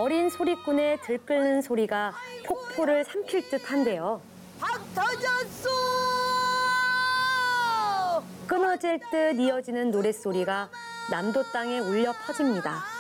어린 소리꾼의 들끓는 소리가 폭포를 삼킬 듯한데요. 박 터졌어! 끊어질 듯 이어지는 노랫소리가 남도 땅에 울려 퍼집니다.